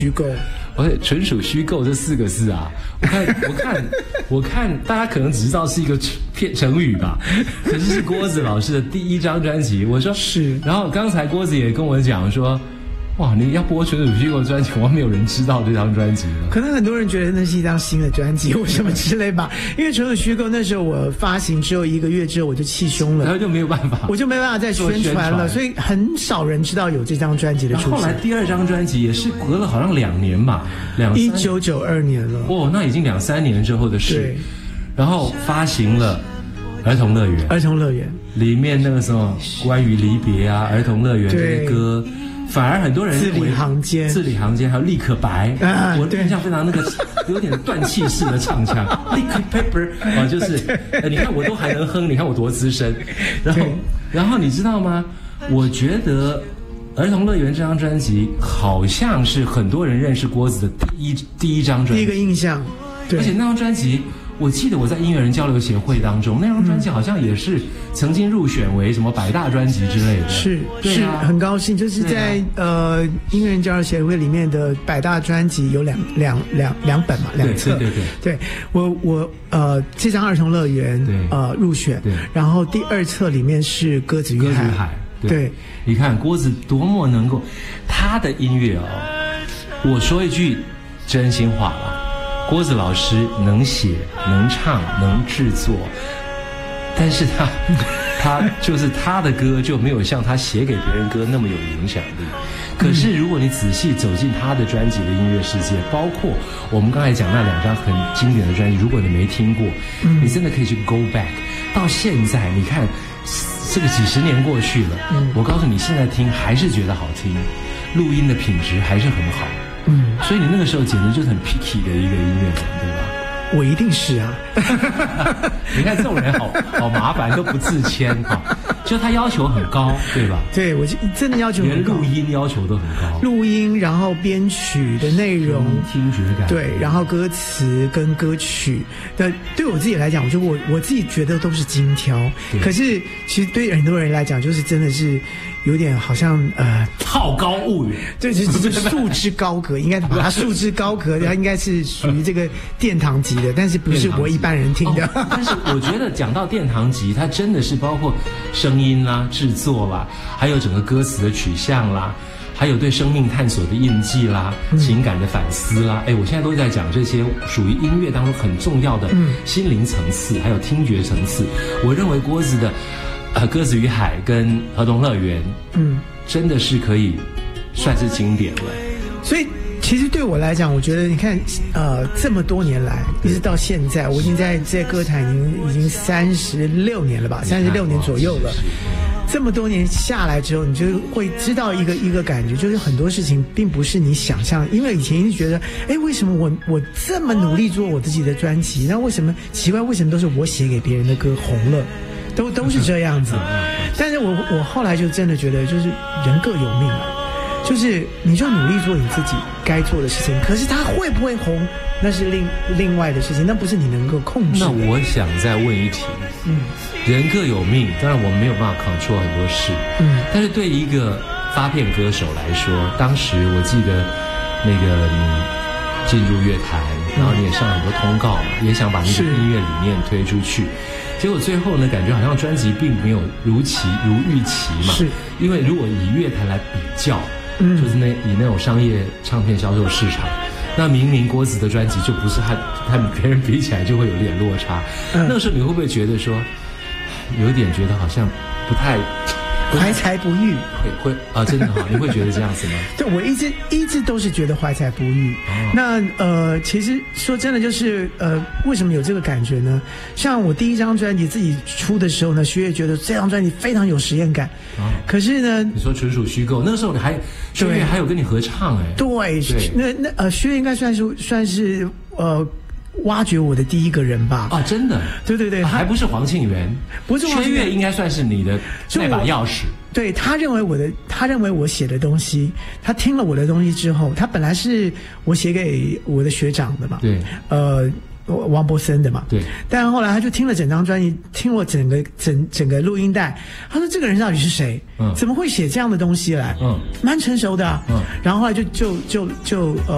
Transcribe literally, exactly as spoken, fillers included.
虚构， 而且纯属虚构这四个字啊，我看我看我看大家可能只知道是一个片成语吧，可是是郭子老师的第一张专辑。我说是， 然后刚才郭子也跟我讲说，哇，你要播纯属虚构的专辑，我还没有人知道这张专辑了。 可能很多人觉得那是一张新的专辑或什么之类吧，因为纯属虚构那时候我发行只有一个月之后我就气胸了， 然后就没有办法， 我就没办法再宣传了，所以很少人知道有这张专辑的出现。 后来第二张专辑也是隔了好像两年吧，两一九九二年了。 哦，那已经两三年之后的事。 对， 然后发行了《儿童乐园》， 儿童乐园里面那个什么关于离别啊，《儿童乐园》这些歌。反而很多人字里行间， 字里行间还有立可白， 啊、 我印象非常那个有点断气式的唱腔，立可 pepper 啊，就是你看我都还能哼，你看我多资深。然后，然后你知道吗？我觉得《儿童乐园》这张专辑好像是很多人认识郭子的第一第一张专辑， 第一个印象。对， 而且那张专辑。我记得我在音乐人交流协会当中，那张专辑好像也是曾经入选为什么百大专辑之类的。 是， 对啊、 是很高兴，就是在、啊、呃音乐人交流协会里面的百大专辑有两两两两本嘛，两册。 对对对对， 对我我呃这张儿童乐园呃入选， 对， 然后第二册里面是鸽子与海。 歌子与海，对， 对你看郭子多么能够，他的音乐哦，我说一句真心话啦。郭子老师能写、能唱、能制作，但是他，他就是他的歌就没有像他写给别人歌那么有影响力。可是如果你仔细走进他的专辑的音乐世界，包括我们刚才讲那两张很经典的专辑，如果你没听过，你真的可以去 go back。到现在，你看这个几十年过去了，我告诉你，现在听还是觉得好听，录音的品质还是很好。嗯，所以你那个时候简直就是很 picky 的一个音乐人，对吧？ 我一定是啊！ 你看这种人好好麻烦，都不自谦哈，就他要求很高，对吧？ 对，我真的要求很高， 连录音要求都很高， 录音，然后编曲的内容、 听觉感， 对，然后歌词跟歌曲的，对我自己来讲，我就我我自己觉得都是精挑。可是其实对很多人来讲，就是真的是有点好像呃好高骛远， 对，就是束之高阁，应该把它束之高阁，它应该是属于这个殿堂级的，但是不是我一般人听的。 哦、但是我觉得讲到殿堂级，它真的是包括声音啦、制作啦，还有整个歌词的取向啦，还有对生命探索的印记啦、嗯、情感的反思啦。哎，我现在都在讲这些属于音乐当中很重要的心灵层次，还有听觉层次。我认为郭子的呃《鸽子与海》跟《儿童乐园》，嗯，真的是可以算是经典了。 所以。其实对我来讲，我觉得你看，呃，这么多年来，一直到现在，我已经在在歌坛已经已经三十六年了吧，三十六年左右了。这么多年下来之后，你就会知道一个一个感觉，就是很多事情并不是你想象的。因为以前一直觉得，哎，为什么我我这么努力做我自己的专辑，那为什么奇怪？为什么都是我写给别人的歌红了？都都是这样子。但是我我后来就真的觉得，就是人各有命啊。就是你就努力做你自己该做的事情，可是它会不会红，那是另另外的事情，那不是你能够控制的。 那我想再问一题，嗯，人各有命，当然我们没有办法 control 很多事，嗯，但是对一个发片歌手来说，当时我记得那个你进入乐坛，然后你也上很多通告嘛，也想把那个音乐理念推出去。结果最后呢，感觉好像专辑并没有如期如预期嘛，是因为如果以乐坛来比较。嗯，就是那以那种商业唱片销售市场，那明明郭子的专辑就不是和和别人比起来就会有点落差。嗯、那个时候你会不会觉得说，有一点觉得好像不太怀才不遇？ 会会啊，真的哈、哦，你会觉得这样子吗？ 对，我一直一直都是觉得怀才不遇。哦、那呃，其实说真的，就是呃，为什么有这个感觉呢？像我第一张专辑自己出的时候呢，薛岳觉得这张专辑非常有实验感。哦、可是呢， 你说纯属虚构，那个时候你还薛岳还有跟你合唱哎。 对，对那那呃，薛岳应该算是算是呃。挖掘我的第一个人吧啊，真的， 对对对， 啊、还不是黄庆元， 不是黄庆元， 薛岳应该算是你的那把钥匙。 对，他认为我的，他认为我写的东西，他听了我的东西之后，他本来是我写给我的学长的嘛， 对， 呃。王博森的嘛， 对， 但后来他就听了整张专辑，听我整个整整个录音带，他说这个人到底是谁？嗯，怎么会写这样的东西来？嗯，蛮成熟的、啊。嗯，然后后来就就就就呃。